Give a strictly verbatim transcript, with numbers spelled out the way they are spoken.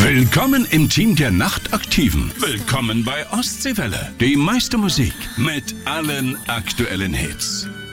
Willkommen im Team der Nachtaktiven. Willkommen bei Ostseewelle. Die meiste Musik mit allen aktuellen Hits.